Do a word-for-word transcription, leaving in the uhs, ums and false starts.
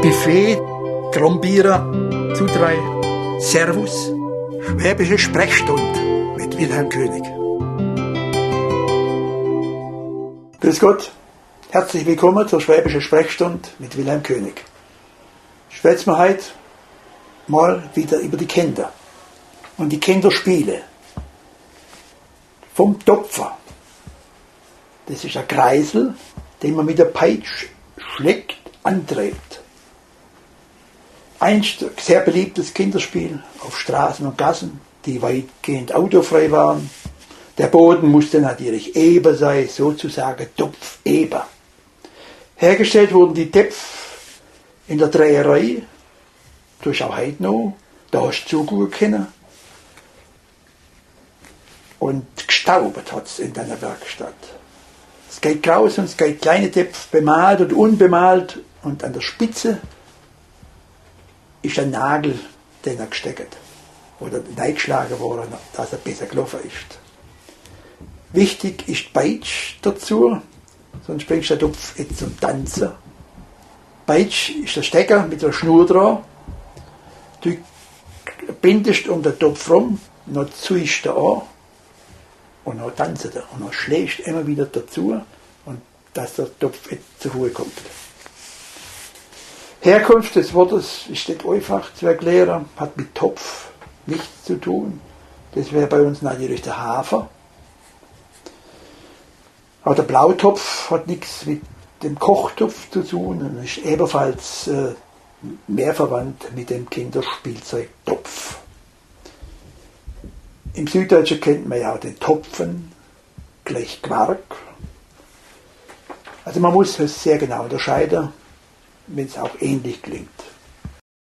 Buffet, Trombierer, zu drei, Servus, Schwäbische Sprechstunde mit Wilhelm König. Grüß Gott, herzlich willkommen zur Schwäbische Sprechstunde mit Wilhelm König. Ich schwätze mir heute mal wieder über die Kinder und die Kinderspiele. Vom Topfer. Das ist ein Kreisel, den man mit der Peitsche schlägt, antreibt. Einst ein sehr beliebtes Kinderspiel auf Straßen und Gassen, die weitgehend autofrei waren. Der Boden musste natürlich eber sein, sozusagen Topfeber. Hergestellt wurden die Töpfe in der Dreherei, durch auch heute noch, da hast du zugucken können. Und gestaubt hat es in deiner Werkstatt. Es geht groß und es geht kleine Töpfe, bemalt und unbemalt, und an der Spitze ist ein Nagel, den er gesteckt oder reingeschlagen worden, dass er besser gelaufen ist. Wichtig ist die Peitsche dazu, sonst bringst du den Topf jetzt zum Tanzen. Peitsche ist der Stecker mit der Schnur dran. Du bindest um den Topf rum, dann ziehst du an und dann tanzt er. Und dann schlägst du immer wieder dazu, und dass der Topf jetzt zur Ruhe kommt. Herkunft des Wortes ist nicht einfach zu erklären, hat mit Topf nichts zu tun. Das wäre bei uns natürlich der Hafer. Aber der Blautopf hat nichts mit dem Kochtopf zu tun und ist ebenfalls äh, mehr verwandt mit dem Kinderspielzeug Topf. Im Süddeutschen kennt man ja auch den Topfen, gleich Quark. Also man muss es sehr genau unterscheiden, wenn es auch ähnlich klingt.